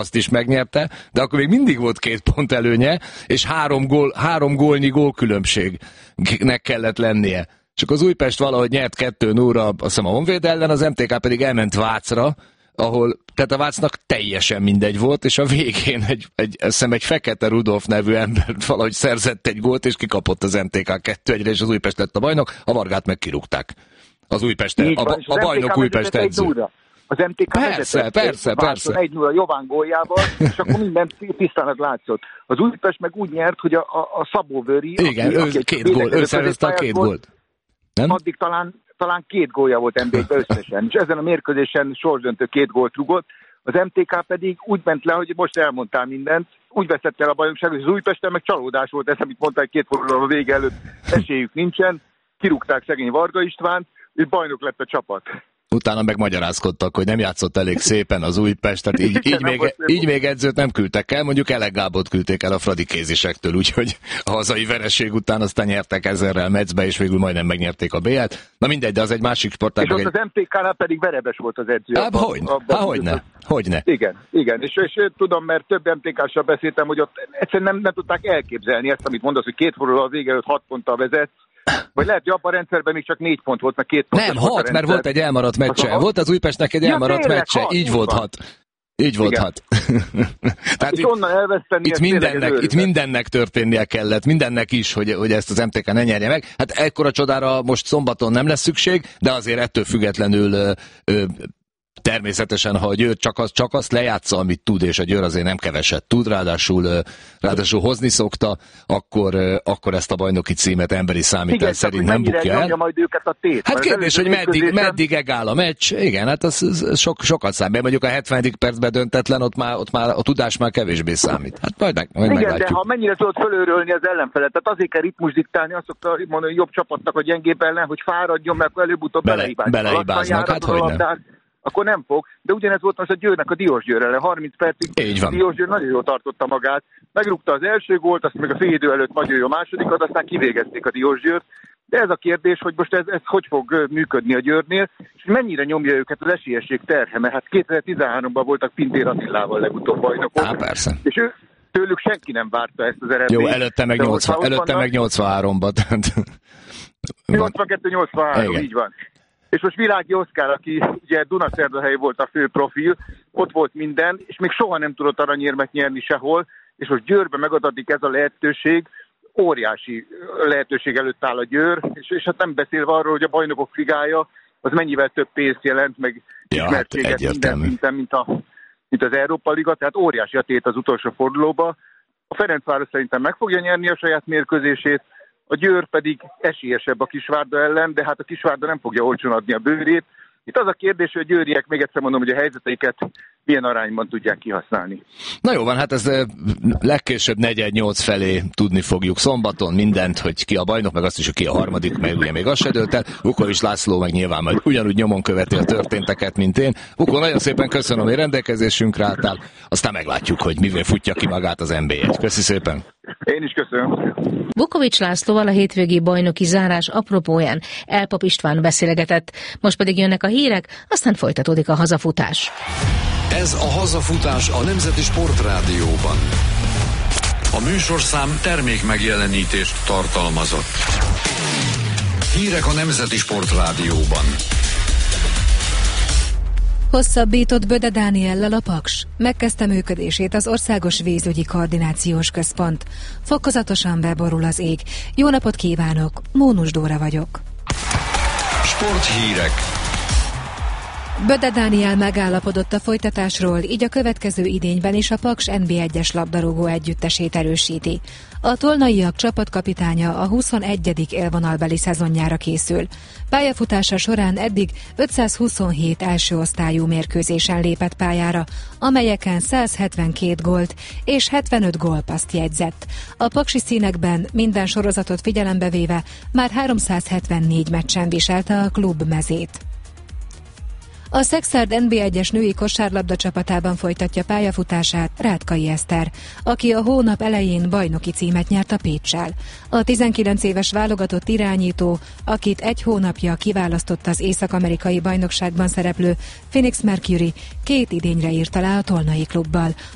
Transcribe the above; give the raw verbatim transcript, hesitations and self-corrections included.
azt is megnyerte, de akkor még mindig volt két pont előnye, és három, gól, három gólnyi gólkülönbségnek kellett lennie. Csak az Újpest valahogy nyert kettő nullra, azt hiszem a Honvéd ellen, az em té ká pedig elment Vácra, ahol, tehát a Vácnak teljesen mindegy volt, és a végén egy, egy, azt hiszem egy Fekete Rudolf nevű ember valahogy szerzett egy gólt, és kikapott az em té ká kettő egyre, és az Újpest lett a bajnok, a Vargát meg kirúgták. Az Újpest, a, a, a bajnok Újpest edző. Az em té ká persze, persze, persze. egy nulla Jován góljával, és akkor minden tisztának látszott. Az Újpest meg úgy nyert, hogy a, a, a Szabóvőri... Igen, ő, ő két gól, ő szerezte a két gólt. Nem? Addig talán, talán két gólja volt en bé egyben összesen, és ezen a mérkőzésen sorsdöntő két gólt rugott. Az em té ká pedig úgy ment le, hogy most elmondtál mindent, úgy veszett el a bajnokságot, és az Újpesten meg csalódás volt, ez, amit mondták két forduló a vége előtt, esélyük nincsen, kirúgták szegény Varga Istvánt, és bajnok lett a csapat. Utána meg magyarázkodtak, hogy nem játszott elég szépen az Újpest, tehát így, így, még, így még edzőt nem küldtek el, mondjuk Elek Gábort küldték el a fradi kézisektől, úgyhogy a hazai vereség után aztán nyertek ezerrel Metszbe, és végül majdnem megnyerték a bé el-t. Na mindegy, de az egy másik sportág. És ott egy... az em té ká-nál pedig Verebes volt az edző. Há, hogyne, há, hogyne, hogyne. Igen, igen, és, és tudom, mert több em té ká-ssal beszéltem, hogy ott egyszerűen nem, nem tudták elképzelni ezt, amit mondasz, hogy két forduló a vége előtt hat ponttal vezet. Vagy lehet, hogy abban a rendszerben még csak négy pont volt, meg két pont. Nem, hat, mert volt egy elmaradt meccse. Az volt az Újpestnek egy elmaradt ja, meccse. Hat, így volt hat. Így volt hat. Tehát itt, itt, itt, mindennek, itt mindennek történnie kellett, mindennek is, hogy, hogy ezt az em té ká ne nyerje meg. Hát ekkora csodára most szombaton nem lesz szükség, de azért ettől függetlenül ö, ö, természetesen, ha a Győr csak, az, csak azt lejátsza, amit tud, és a Győr azért nem keveset tud, ráadásul, ráadásul hozni szokta, akkor, akkor ezt a bajnoki címet emberi számítás szerint nem bukja el. Majd őket a tét, hát kérdés, hogy meddig, meddig egál a meccs. Igen, hát az, az sok, sokat számít. Mondjuk a hetvenedik percben döntetlen, ott már, ott már a tudás már kevésbé számít. Hát majd, meg, majd igen, meglátjuk. De ha mennyire tudod fölőrölni az ellenfelet, tehát azért kell ritmus diktálni, azt szokta mondani, hogy jobb csapatnak a gyengébb ellen, hogy fáradjon, mert előbb-utóbb Bele, beleibáznak. Hát hogy nem. Akkor nem fog, de ugyanez volt most a Győrnek a Diósgyőr ellen, harminc percig a Diósgyőr nagyon jól tartotta magát, megrúgta az első gólt, azt meg a fél idő előtt nagyon jó másodikat, aztán kivégezték a Diósgyőrt, de ez a kérdés, hogy most ez, ez hogy fog működni a Győrnél, és mennyire nyomja őket az esélyesség terhe, mert hát kétezer-tizenháromban voltak Pintér Attilával legutóbb bajnokok. Á, persze. És ő, tőlük senki nem várta ezt az eredményt. Jó, előtte meg, nyolcvan, előtte meg nyolcvanháromban. nyolcvankettő nyolcvanhárom, így van. És most Világi Oszkár, aki ugye Dunaszerdahely volt a fő profil, ott volt minden, és még soha nem tudott aranyérmet nyerni sehol, és most Győrbe megadatik ez a lehetőség, óriási lehetőség előtt áll a Győr, és, és hát nem beszélve arról, hogy a bajnokok ligája, az mennyivel több pénzt jelent, meg ja, ismertséget hát minden szinten, mint, a, mint az Európa Liga, tehát óriási a tét az utolsó fordulóba. A Ferencváros szerintem meg fogja nyerni a saját mérkőzését, a Győr pedig esélyesebb a Kisvárda ellen, de hát a Kisvárda nem fogja olcsón adni a bőrét. Itt az a kérdés, hogy a győriek, még egyszer mondom, hogy a helyzeteiket milyen arányban tudják kihasználni. Na jó van, hát ez legkésőbb negyed nyolc felé tudni fogjuk szombaton mindent, hogy ki a bajnok, meg azt is, hogy ki a harmadik, meg ugye még az se dőlt el. Vukovics László meg nyilván majd ugyanúgy nyomon követi a történteket, mint én. Vuko, nagyon szépen köszönöm, hogy rendelkezésünkre álltál, aztán meglátjuk, hogy mivel futja ki magát az en bé egy. Köszi szépen! Én is köszönöm. Vukovics Lászlóval a hétvégi bajnoki zárás apropóján Elpap István beszélgetett. Most pedig jönnek a hírek, aztán folytatódik a hazafutás. Ez a hazafutás a Nemzeti Sportrádióban. A műsorszám termék megjelenítést tartalmazott. Hírek a Nemzeti Sportrádióban. Hosszabbított Böde Dániellel a Paks. Megkezdte működését az Országos Vízügyi Koordinációs Központ. Fokozatosan beborul az ég. Jó napot kívánok, Mónus Dóra vagyok. Sporthírek. Böde Dániel megállapodott a folytatásról, így a következő idényben is a Paks en bé egyes labdarúgó együttesét erősíti. A tolnaiak csapatkapitánya a huszonegyedik élvonalbeli szezonjára készül. Pályafutása során eddig ötszázhuszonhét első osztályú mérkőzésen lépett pályára, amelyeken százhetvenkét gólt és hetvenöt gólpasszt jegyzett. A paksi színekben minden sorozatot figyelembe véve már háromszázhetvennégy meccsen viselte a klub mezét. A Szexárd en bé egyes női kosárlabda csapatában folytatja pályafutását Rátkai Eszter, aki a hónap elején bajnoki címet nyert a Péccsel. A tizenkilenc éves válogatott irányító, akit egy hónapja kiválasztott az észak-amerikai bajnokságban szereplő Phoenix Mercury, két idényre írt alá a tolnai klubbal.